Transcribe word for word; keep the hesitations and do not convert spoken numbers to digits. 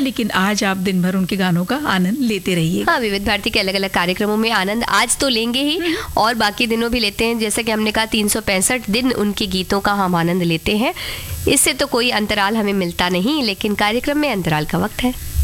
लेकिन आज आप दिन भर उनके गानों का आनंद लेते रहिए। हाँ, विविध भारती के अलग अलग कार्यक्रमों में आनंद आज तो लेंगे ही और बाकी दिनों भी लेते हैं। जैसे कि हमने कहा तीन सौ पैंसठ दिन उनके गीतों का हम आनंद लेते हैं। इससे तो कोई अंतराल हमें मिलता नहीं, लेकिन कार्यक्रम में अंतराल का वक्त है।